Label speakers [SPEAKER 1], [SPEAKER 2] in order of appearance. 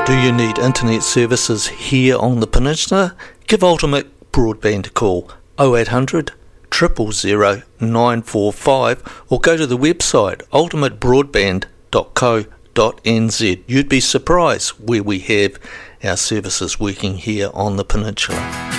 [SPEAKER 1] Do you need internet services here on the peninsula? Give Ultimate Broadband a call 0800 000 945 or go to the website ultimatebroadband.co.nz. You'd be surprised where we have our services working here on the peninsula.